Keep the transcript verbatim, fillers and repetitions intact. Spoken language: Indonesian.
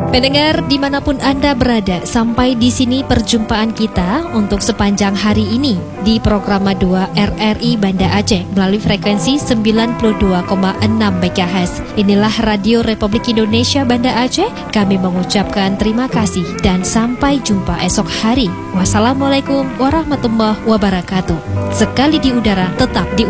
Pendengar dimanapun Anda berada, sampai di sini perjumpaan kita untuk sepanjang hari ini di program dua R R I Banda Aceh melalui frekuensi sembilan puluh dua koma enam megahertz. Inilah Radio Republik Indonesia Banda Aceh. Kami mengucapkan terima kasih dan sampai jumpa esok hari. Wassalamualaikum warahmatullahi wabarakatuh. Sekali di udara, tetap di udara.